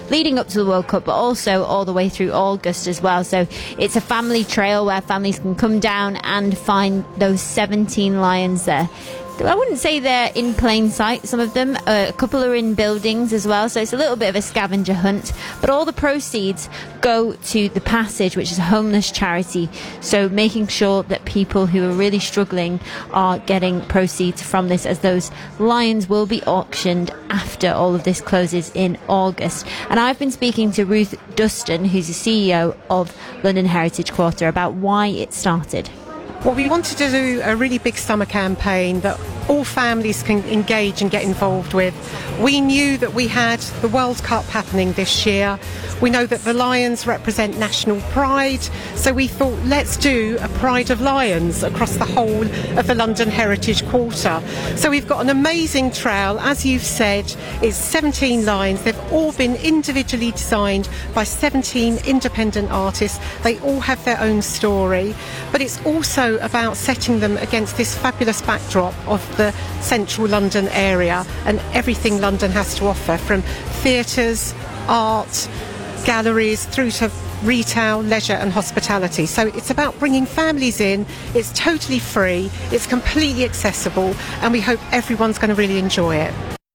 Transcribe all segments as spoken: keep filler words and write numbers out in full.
leading up to the World Cup, but also all the way through August as well. So it's a family trail where families can come down and find those seventeen lions there. I wouldn't say they're in plain sight, some of them. Uh, a couple are in buildings as well, so it's a little bit of a scavenger hunt. But all the proceeds go to The Passage, which is a homeless charity. So making sure that people who are really struggling are getting proceeds from this, as those lions will be auctioned after all of this closes in August. And I've been speaking to Ruth Dustin, who's the C E O of London Heritage Quarter, about why it started. Well, we wanted to do a really big summer campaign that all families can engage and get involved with. We knew that we had the World Cup happening this year. We know that the Lions represent national pride, so we thought, let's do a Pride of Lions across the whole of the London Heritage Quarter. So we've got an amazing trail, as you've said, it's seventeen lions. They've all been individually designed by seventeen independent artists. They all have their own story, but it's also about setting them against this fabulous backdrop of the central London area and everything London has to offer, from theatres, art, galleries, through to retail, leisure and hospitality. So it's about bringing families in. It's totally free, it's completely accessible, and we hope everyone's going to really enjoy it.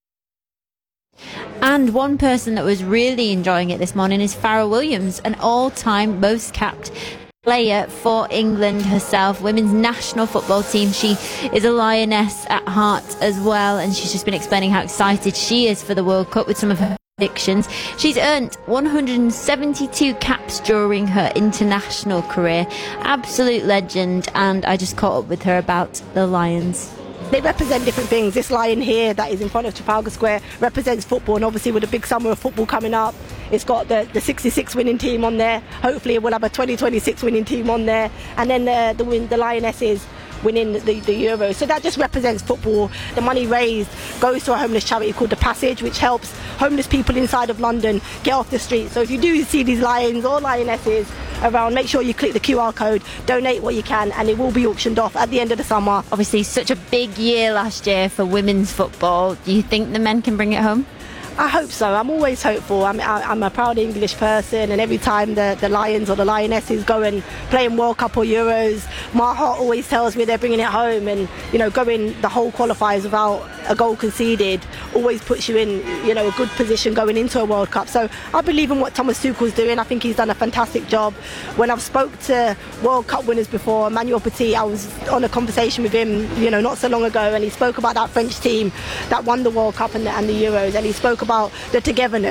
And one person that was really enjoying it this morning is Farrell Williams, an all-time most capped player for England herself, women's national football team. She is a lioness at heart as well, and she's just been explaining how excited she is for the World Cup with some of her predictions. She's earned one hundred seventy-two caps during her international career. Absolute legend, and I just caught up with her about the Lions. They represent different things. This lion here that is in front of Trafalgar Square represents football, and obviously with a big summer of football coming up, it's got the, the sixty-six winning team on there. Hopefully we'll have a twenty twenty-six winning team on there, and then the the, win, the Lionesses winning the, the Euros. So that just represents football. The money raised goes to a homeless charity called The Passage, which helps homeless people inside of London get off the street. So if you do see these lions or lionesses around, make sure you click the Q R code, donate what you can, and it will be auctioned off at the end of the summer. Obviously such a big year last year for women's football. Do you think the men can bring it home? I hope so. I'm always hopeful. I'm, I'm a proud English person, and every time the, the Lions or the Lionesses go and play in World Cup or Euros, my heart always tells me they're bringing it home. And, you know, going the whole qualifiers without a goal conceded always puts you in, you know, a good position going into a World Cup. So I believe in what Thomas Tuchel's doing. I think he's done a fantastic job. When I've spoke to World Cup winners before, Emmanuel Petit, I was on a conversation with him, you know, not so long ago, and he spoke about that French team that won the World Cup and the, and the Euros, and he spoke about the togetherness.